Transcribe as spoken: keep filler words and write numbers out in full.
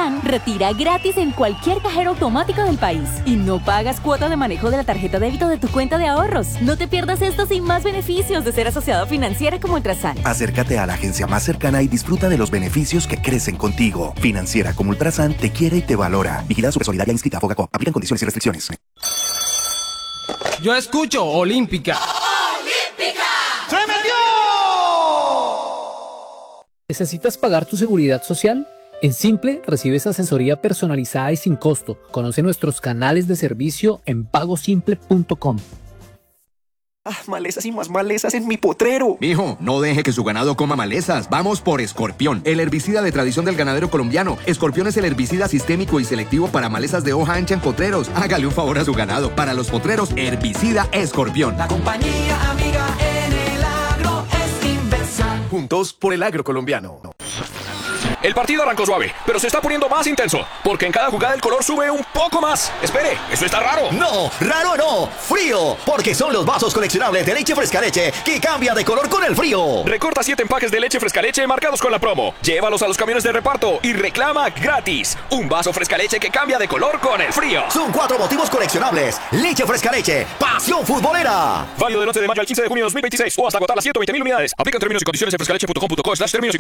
Ultrasan, retira gratis en cualquier cajero automático del país. Y no pagas cuota de manejo de la tarjeta débito de tu cuenta de ahorros. No te pierdas estos y más beneficios de ser asociado financiera como Ultrasan. Acércate a la agencia más cercana y disfruta de los beneficios que crecen contigo. Financiera como Ultrasan te quiere y te valora. Vigilada Supersolidaria inscrita a Fogacop. Aplican condiciones y restricciones. Yo escucho Olímpica. ¡Olímpica! ¡Se metió! ¿Necesitas pagar tu seguridad social? En Simple recibes asesoría personalizada y sin costo. Conoce nuestros canales de servicio en pago simple punto com. Ah, malezas y más malezas en mi potrero. Mijo, no deje que su ganado coma malezas. Vamos por Escorpión, el herbicida de tradición del ganadero colombiano. Escorpión es el herbicida sistémico y selectivo para malezas de hoja ancha en potreros. Hágale un favor a su ganado. Para los potreros, herbicida Escorpión. La compañía amiga en el agro es Inversa. Juntos por el agro colombiano. El partido arrancó suave, pero se está poniendo más intenso, porque en cada jugada el color sube un poco más. Espere, ¿eso está raro? No, raro no, frío, porque son los vasos coleccionables de leche fresca leche que cambian de color con el frío. Recorta siete empaques de leche fresca leche marcados con la promo. Llévalos a los camiones de reparto y reclama gratis un vaso fresca leche que cambia de color con el frío. Son cuatro motivos coleccionables. Leche fresca leche, pasión futbolera. Válido del once de mayo al quince de junio de dos mil veintiséis o hasta agotar las ciento veinte mil unidades. Aplican términos y condiciones en frescaleche punto com punto co slash términos y